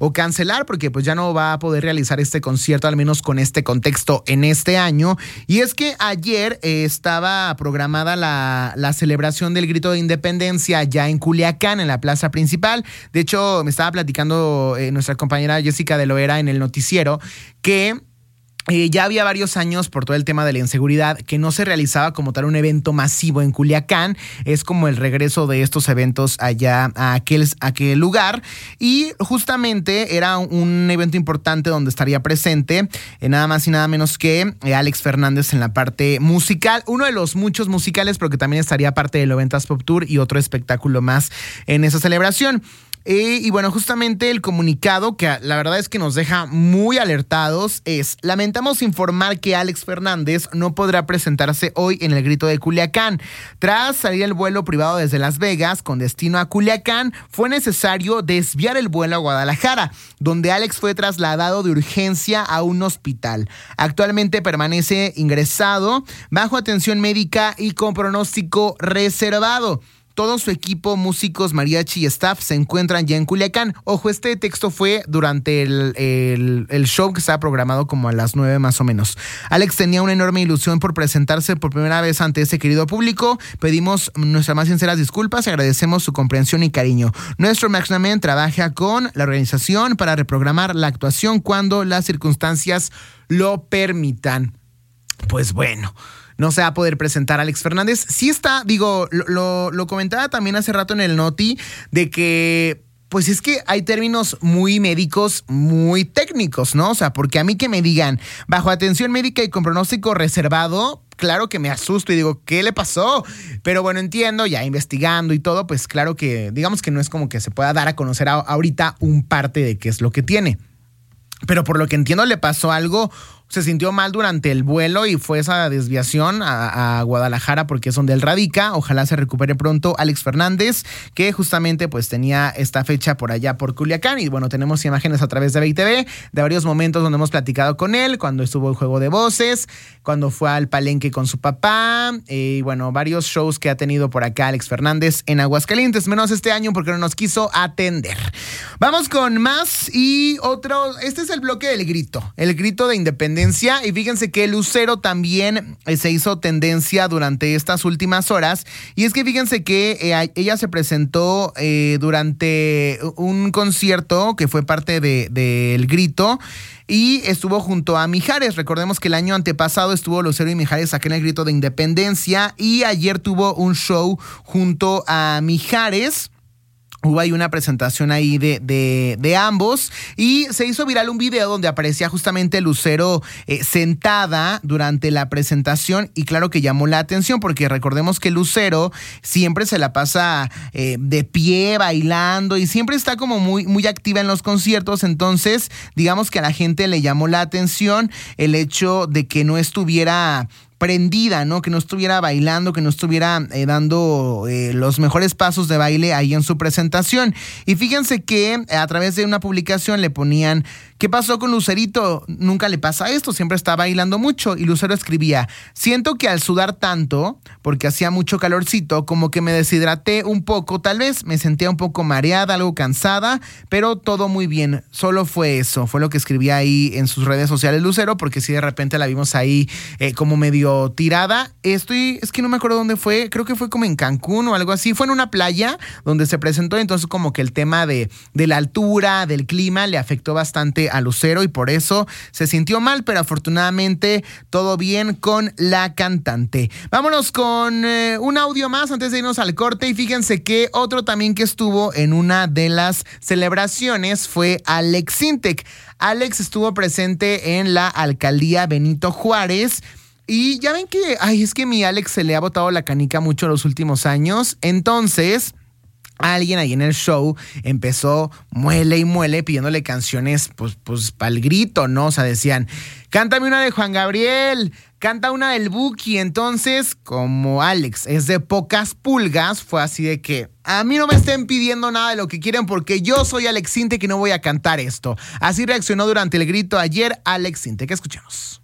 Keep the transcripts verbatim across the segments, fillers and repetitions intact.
o cancelar, porque pues ya no va a poder realizar este concierto, al menos con este contexto en este año. Y es que ayer eh, estaba programada la, la celebración del Grito de Independencia ya en Culiacán, en la plaza principal. De hecho, me estaba platicando eh, nuestra compañera Jessica de Loera en el noticiero que Eh, ya había varios años por todo el tema de la inseguridad que no se realizaba como tal un evento masivo en Culiacán. Es como el regreso de estos eventos allá a aquel, a aquel lugar, y justamente era un evento importante donde estaría presente eh, nada más y nada menos que eh, Alex Fernández en la parte musical, uno de los muchos musicales, pero que también estaría parte del Noventas Pop Tour y otro espectáculo más en esa celebración. Eh, y bueno, justamente el comunicado, que la verdad es que nos deja muy alertados, es: lamentamos informar que Alex Fernández no podrá presentarse hoy en el Grito de Culiacán. Tras salir el vuelo privado desde Las Vegas con destino a Culiacán, fue necesario desviar el vuelo a Guadalajara, donde Alex fue trasladado de urgencia a un hospital. Actualmente permanece ingresado bajo atención médica y con pronóstico reservado. Todo su equipo, músicos, mariachi y staff se encuentran ya en Culiacán. Ojo, este texto fue durante el, el, el show que estaba programado como a las nueve más o menos. Alex tenía una enorme ilusión por presentarse por primera vez ante ese querido público. Pedimos nuestras más sinceras disculpas y agradecemos su comprensión y cariño. Nuestro management trabaja con la organización para reprogramar la actuación cuando las circunstancias lo permitan. Pues bueno, no se va a poder presentar Alex Fernández. Sí está, digo, lo, lo, lo comentaba también hace rato en el Noti, de que pues es que hay términos muy médicos, muy técnicos, ¿no? O sea, porque a mí que me digan bajo atención médica y con pronóstico reservado, claro que me asusto y digo, ¿qué le pasó? Pero bueno, entiendo, ya investigando y todo, pues claro que digamos que no es como que se pueda dar a conocer a, ahorita un parte de qué es lo que tiene. Pero por lo que entiendo le pasó algo, se sintió mal durante el vuelo y fue esa desviación a, a Guadalajara, porque es donde él radica. Ojalá se recupere pronto Alex Fernández, que justamente pues tenía esta fecha por allá por Culiacán. Y bueno, tenemos imágenes a través de V I T V de varios momentos donde hemos platicado con él, cuando estuvo en Juego de Voces, cuando fue al Palenque con su papá, eh, y bueno, varios shows que ha tenido por acá Alex Fernández en Aguascalientes, menos este año porque no nos quiso atender. Vamos con más y otro. Este es el bloque del grito, el grito de independencia. Y fíjense que Lucero también eh, se hizo tendencia durante estas últimas horas. Y es que fíjense que eh, ella se presentó eh, durante un concierto que fue parte de, de El Grito. Y estuvo junto a Mijares. Recordemos que el año antepasado estuvo Lucero y Mijares aquí en el Grito de Independencia. Y ayer tuvo un show junto a Mijares. Hubo ahí una presentación ahí de, de, de ambos, y se hizo viral un video donde aparecía justamente Lucero eh, sentada durante la presentación, y claro que llamó la atención porque recordemos que Lucero siempre se la pasa eh, de pie bailando y siempre está como muy, muy activa en los conciertos. Entonces digamos que a la gente le llamó la atención el hecho de que no estuviera prendida, ¿no? Que no estuviera bailando, que no estuviera eh, dando eh, los mejores pasos de baile ahí en su presentación. Y fíjense que a través de una publicación le ponían: ¿qué pasó con Lucerito? Nunca le pasa esto, siempre está bailando mucho. Y Lucero escribía: siento que al sudar tanto, porque hacía mucho calorcito, como que me deshidraté un poco, tal vez me sentía un poco mareada, algo cansada, pero todo muy bien. Solo fue eso, fue lo que escribía ahí en sus redes sociales Lucero, porque sí, de repente la vimos ahí eh, como medio tirada. Estoy, es que no me acuerdo dónde fue, creo que fue como en Cancún o algo así. Fue en una playa donde se presentó, entonces como que el tema de, de la altura, del clima, le afectó bastante a Lucero y por eso se sintió mal, pero afortunadamente todo bien con la cantante. Vámonos con eh, un audio más antes de irnos al corte. Y fíjense que otro también que estuvo en una de las celebraciones fue Alex Sintek. Alex estuvo presente en la alcaldía Benito Juárez. Y ya ven que, ay, es que mi Alex se le ha botado la canica mucho en los últimos años. Entonces, alguien ahí en el show empezó muele y muele pidiéndole canciones, pues, pues, para el grito, ¿no? O sea, decían: cántame una de Juan Gabriel, canta una del Buki. Entonces, como Alex es de pocas pulgas, fue así de que a mí no me estén pidiendo nada de lo que quieren porque yo soy Alex Sintek y no voy a cantar esto. Así reaccionó durante el grito ayer Alex Sintek. ¿Qué escuchamos?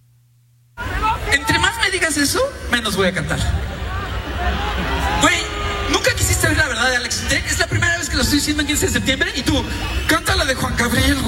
Entre más me digas eso, menos voy a cantar. Güey, ¿nunca quisiste ver la verdad de Alex Sintek? Es la primera vez que lo estoy diciendo en quince de septiembre y tú, canta la de Juan Gabriel.